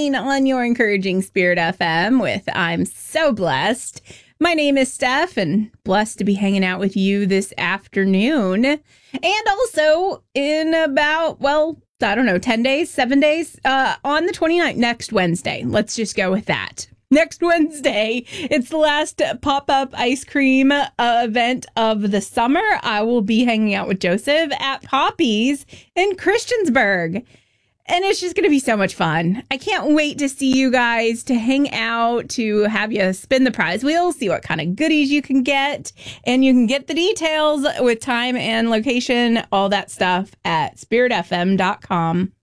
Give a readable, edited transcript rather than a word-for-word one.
morning on your encouraging Spirit FM with I'm So Blessed. My name is Steph and blessed to be hanging out with you this afternoon. And also in about, 10 days, 7 days, on the 29th, next Wednesday. Let's just go with that. Next Wednesday, it's the last pop-up ice cream event of the summer. I will be hanging out with Joseph at Poppy's in Christiansburg. And it's just going to be so much fun. I can't wait to see you guys, to hang out, to have you spin the prize wheel, see what kind of goodies you can get. And you can get the details with time and location, all that stuff at spiritfm.com.